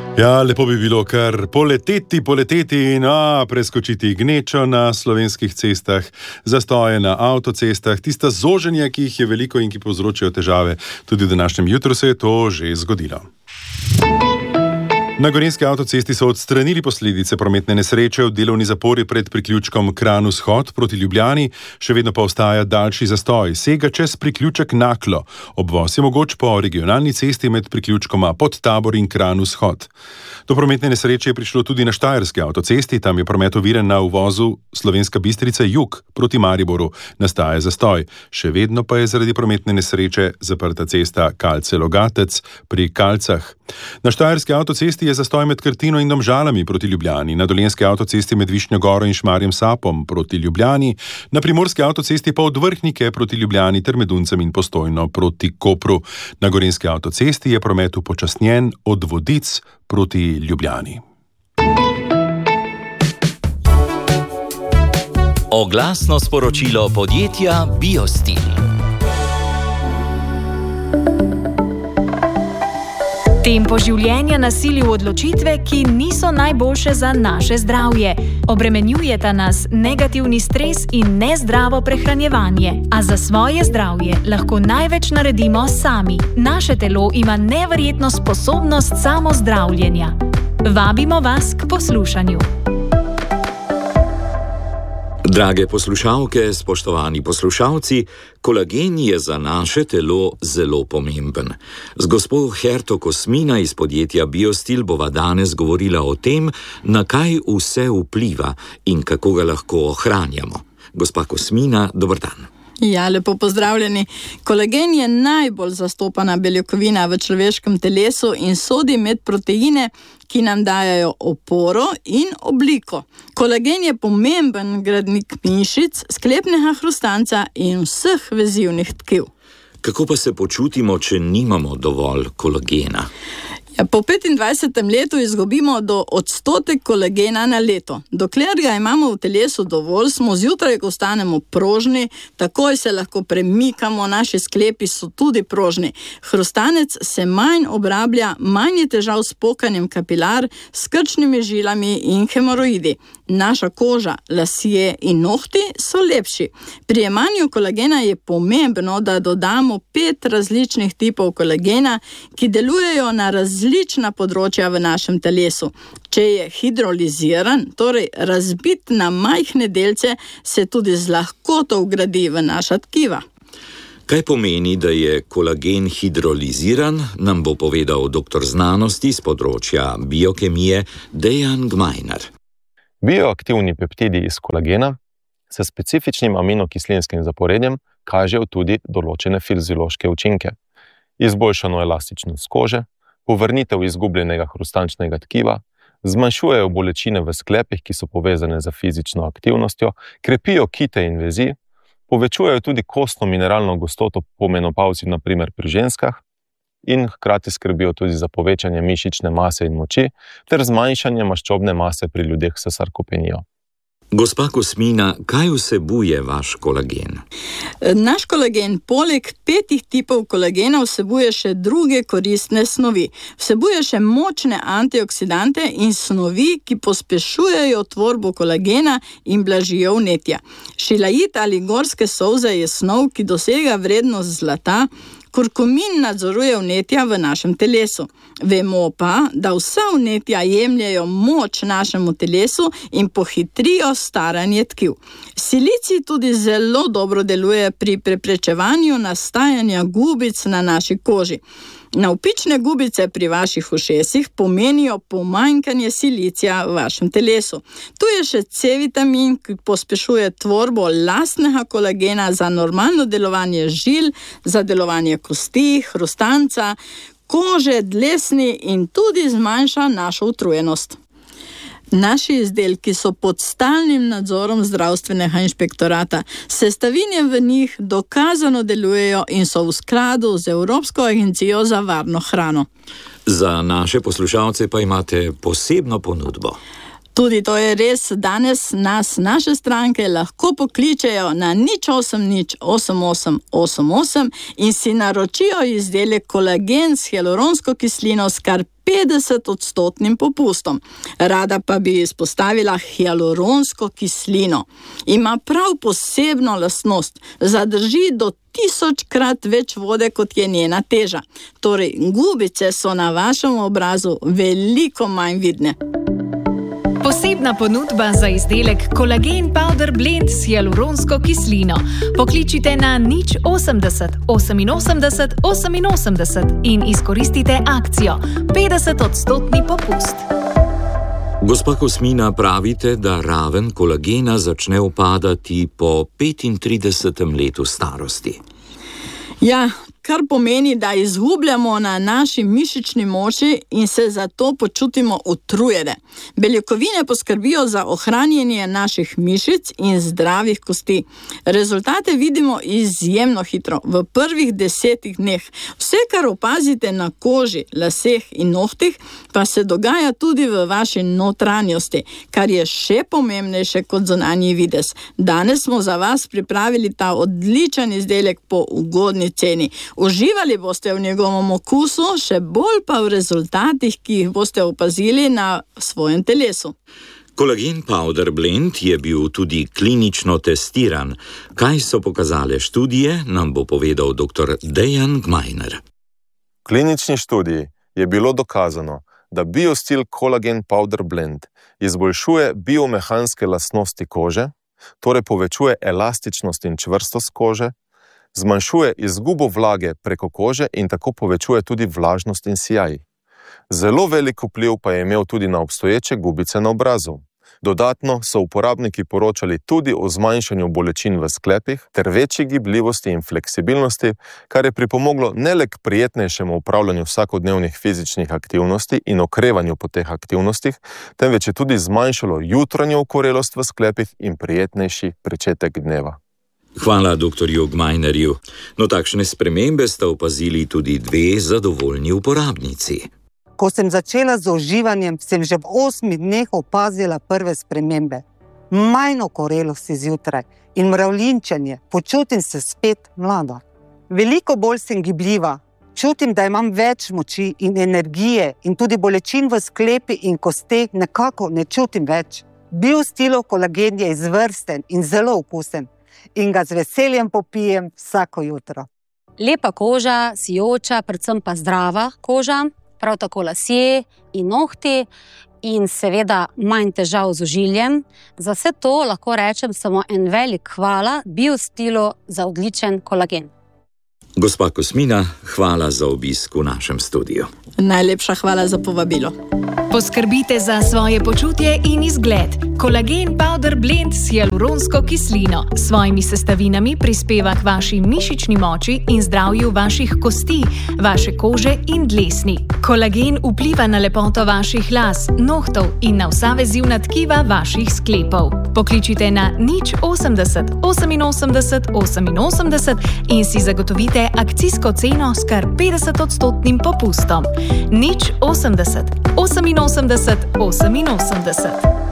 Ja, lepo bi bilo kar poleteti in preskočiti gnečo na slovenskih cestah, zastoje na avtocestah, tista zoženja, ki jih je veliko in ki povzročajo težave. Tudi v današnjem jutru se je to že zgodilo. Na Gorenjski avtocesti so odstranili posledice prometne nesreče v delovni zapori pred priključkom Kranj-Vzhod proti Ljubljani, še vedno pa ostaja daljši zastoj, sega čez priključek Naklo. Obvoz je mogoč po regionalni cesti med priključkoma Podtabor in Kranj-Vzhod. Do prometne nesreče je prišlo tudi na Štajerski avtocesti, tam je promet oviran na uvozu Slovenska Bistrica jug proti Mariboru, nastaja zastoj. Še vedno pa je zaradi prometne nesreče zaprta cesta Kalce-Logatec pri Kalcah. Na Štajerski avtocesti je zastoj med Krtino in Domžalami proti Ljubljani, na Dolenjski avtocesti med Višnjo Goro in Šmarjem Sapom proti Ljubljani, na Primorski avtocesti pa od Vrhnike proti Ljubljani ter med Uncem in Postojno proti Kopru. Na Gorenjski avtocesti je promet upočasnjen od Vodic proti Ljubljani. Oglasno sporočilo podjetja Biostil. Tempo življenja nasili v odločitve, ki niso najboljše za naše zdravje. Obremenjujeta nas negativni stres in nezdravo prehranjevanje. A za svoje zdravje lahko največ naredimo sami. Naše telo ima neverjetno sposobnost samozdravljenja. Vabimo vas k poslušanju. Drage poslušalke, spoštovani poslušalci, kolagen je za naše telo zelo pomemben. Z gospo Herto Kosmina iz podjetja Biostil bova danes govorila o tem, na kaj vse vpliva in kako ga lahko ohranjamo. Gospa Kosmina, dober dan. Ja, lepo pozdravljeni. Kolagen je najbolj zastopana beljakovina v človeškem telesu in sodi med proteine, ki nam dajajo oporo in obliko. Kolagen je pomemben gradnik mišic, sklepnega hrustanca in vseh vezivnih tkiv. Kako pa se počutimo, če nimamo dovolj kolagena? Po 25. letu izgubimo do odstotek kolagena na leto. Dokler ga imamo v telesu dovolj, smo zjutraj, ko stanemo prožni, takoj se lahko premikamo, naši sklepi so tudi prožni. Hrustanec se manj obrablja, manj je težav s pokanjem kapilar, s krčnimi žilami in hemoroidi. Naša koža, lasje in nohti so lepši. Pri jemanju kolagena je pomembno, da dodamo 5 različnih tipov kolagena, ki delujejo na različna področja v našem telesu. Če je hidroliziran, torej razbit na majhne delce, se tudi z lahkoto vgradi v naša tkiva. Kaj pomeni, da je kolagen hidroliziran, nam bo povedal doktor znanosti z področja biokemije Dejan Gmajner. Bioaktivni peptidi iz kolagena s specifičnim aminokislinskim zaporedjem kažejo tudi določene fiziološke učinke. Izboljšano elastičnost kože, povrnitev izgubljenega hrustančnega tkiva, zmanjšujejo bolečine v sklepih, ki so povezane z fizično aktivnostjo, krepijo kite in vezi, povečujejo tudi kostno mineralno gostoto po menopavzi, na primer pri ženskah, in hkrati skrbijo tudi za povečanje mišične mase in moči ter zmanjšanje maščobne mase pri ljudeh s sarkopenijo. Gospa Kosmina, kaj vsebuje vaš kolagen? Naš kolagen poleg 5 tipov kolagena vsebuje še druge koristne snovi. Vsebuje še močne antioksidante in snovi, ki pospešujejo tvorbo kolagena in blažijo vnetja. Šilajit ali gorske solze je snov, ki dosega vrednost zlata. Kurkumin nadzoruje vnetja v našem telesu. Vemo pa, da vsa vnetja jemljajo moč našemu telesu in pohitrijo staranje tkiv. Silicij tudi zelo dobro deluje pri preprečevanju nastajanja gubic na naši koži. Navpične gubice pri vaših ušesih pomenijo pomanjkanje silicija v vašem telesu. Tu je še C-vitamin, ki pospešuje tvorbo lastnega kolagena za normalno delovanje žil, za delovanje kosti, hrustanca, kože, dlesni in tudi zmanjša našo utrujenost. Naši izdelki so pod stalnim nadzorom zdravstvenega inšpektorata. Sestavine v njih dokazano delujejo in so v skladu z Evropsko agencijo za varno hrano. Za naše poslušalce pa imate posebno ponudbo. Tudi to je res, danes naše stranke lahko pokličejo na 080 8888 in si naročijo izdelek kolagen s hialuronsko kislino s kar 50% popustom. Rada pa bi izpostavila hialuronsko kislino. Ima prav posebno lastnost, zadrži do 1000-krat več vode, kot je njena teža. Torej, gubice so na vašem obrazu veliko manj vidne. Posebna ponudba za izdelek Kolagen Powder Blend s hialuronsko kislino. Pokličite na 080 88 88 in izkoristite akcijo 50% popust. Gospa Kosmina, pravite, da raven kolagena začne upadati po 35. letu starosti. Ja, kar pomeni, da izgubljamo na naši mišični moči in se zato počutimo utrujene. Beljakovine poskrbijo za ohranjanje naših mišic in zdravih kosti. Rezultate vidimo izjemno hitro, v prvih 10 dneh. Vse, kar opazite na koži, laseh in nohtih, pa se dogaja tudi v vaši notranjosti, kar je še pomembnejše kot zunanji videz. Danes smo za vas pripravili ta odličen izdelek po ugodni ceni. Uživali boste v njegovem okusu, še bolj pa v rezultatih, ki jih boste opazili na svojem telesu. Kolagen Powder Blend je bil tudi klinično testiran. Kaj so pokazale študije, nam bo povedal dr. Dejan Gmajner. V klinični študiji je bilo dokazano, da BioSteel Kolagen Powder Blend izboljšuje biomehanske lastnosti kože, torej povečuje elastičnost in čvrstost kože, zmanjšuje izgubo vlage preko kože in tako povečuje tudi vlažnost in sijaj. Zelo velik vpliv pa je imel tudi na obstoječe gubice na obrazu. Dodatno so uporabniki poročali tudi o zmanjšanju bolečin v sklepih ter večji gibljivosti in fleksibilnosti, kar je pripomoglo ne le k prijetnejšemu upravljanju vsakodnevnih fizičnih aktivnosti in okrevanju po teh aktivnostih, temveč je tudi zmanjšalo jutranjo okorelost v sklepih in prijetnejši pričetek dneva. Hvala dr. Gmajnerju. No, takšne spremembe sta opazili tudi 2 zadovoljni uporabnici. Ko sem začela z uživanjem, sem že v 8 dneh opazila prve spremembe. Manj okorelosti zjutraj in mravljinčenje, počutim se spet mlada. Veliko bolj sem gibljiva, čutim, da imam več moči in energije in tudi bolečin v sklepi in kosteh nekako ne čutim več. BioSteel kolagen je izvrsten in zelo okusen in ga z veseljem popijem vsako jutro. Lepa koža, sijoča, predvsem pa zdrava koža, prav tako lasje in nohti in seveda manj težav z ožiljem. Za vse to lahko rečem samo en velik hvala BioSteelu za odličen kolagen. Gospa Kosmina, hvala za obisk v našem studiu. Najlepša hvala za povabilo. Poskrbite za svoje počutje in izgled. Kolagen Powder Blend s hialuronsko kislino s svojimi sestavinami prispeva k vaši mišični moči in zdravju vaših kosti, vaše kože in dlesni. Kolagen vpliva na lepoto vaših las, nohtov in na vsa vezivna tkiva vaših sklepov. Pokličite na 080 88 88 in si zagotovite akcijsko ceno s kar 50% popustom. 080 88 88.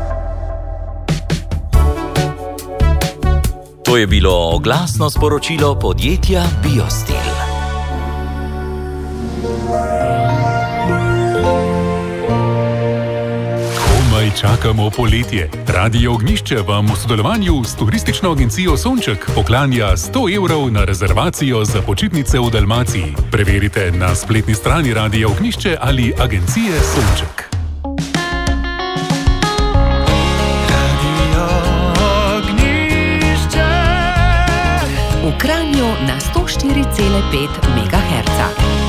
To je bilo oglasno sporočilo podjetja BioSteel. Komaj čakamo poletje. Radio Ognjišče vam v sodelovanju s turistično agencijo Sonček poklanja 100 evrov na rezervacijo za počitnice v Dalmaciji. Preverite na spletni strani Radio Ognjišče ali agencije Sonček. V Kranju na 104,5 MHz.